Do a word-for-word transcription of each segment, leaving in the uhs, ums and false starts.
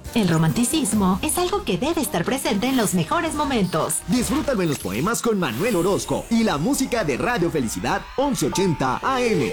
El romanticismo es algo que debe estar presente en los mejores momentos. Disfrútalo en los poemas con Manuel Orozco y la música de Radio Felicidad once ochenta A M.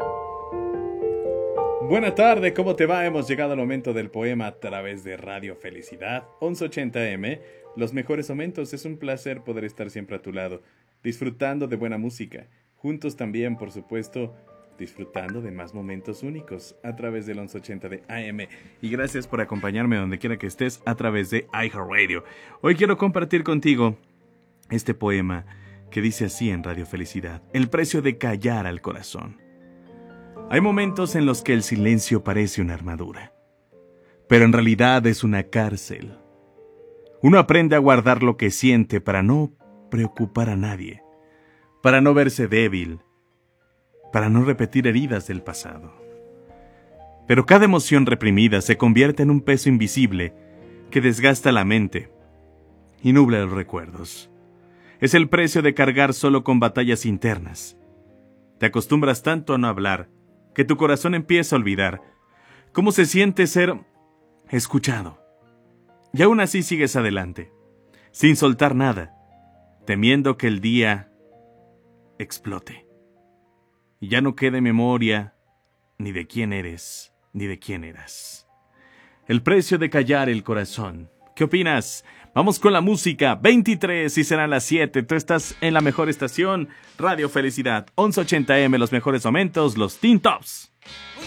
Buena tarde, ¿cómo te va? Hemos llegado al momento del poema a través de Radio Felicidad once ochenta A M. Los mejores momentos, es un placer poder estar siempre a tu lado, disfrutando de buena música. Juntos también, por supuesto, disfrutando de más momentos únicos a través del once ochenta de A M. Y gracias por acompañarme donde quiera que estés a través de iHeartRadio. Hoy quiero compartir contigo este poema que dice así en Radio Felicidad: el precio de callar al corazón. Hay momentos en los que el silencio parece una armadura, pero en realidad es una cárcel. Uno aprende a guardar lo que siente para no preocupar a nadie, para no verse débil, para no repetir heridas del pasado. Pero cada emoción reprimida se convierte en un peso invisible que desgasta la mente y nubla los recuerdos. Es el precio de cargar solo con batallas internas. Te acostumbras tanto a no hablar que tu corazón empieza a olvidar cómo se siente ser escuchado. Y aún así sigues adelante, sin soltar nada, temiendo que el día explote. Y ya no quede memoria ni de quién eres, ni de quién eras. El precio de callar el corazón. ¿Qué opinas? Vamos con la música. veintitrés y serán las siete. Tú estás en la mejor estación, Radio Felicidad once ochenta A M, los mejores momentos, los Teen Tops.